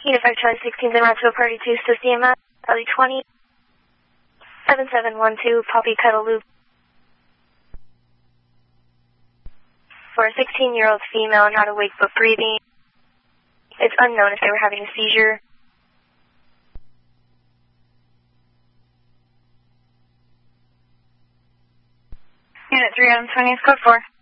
Unit 5 Charlie 16 en route to a party to Systema, LE 20, 7712 Poppy Petaloo. For a 16-year-old female, not awake but breathing. It's unknown if they were having a seizure. Unit 3 Adam 20 is code 4.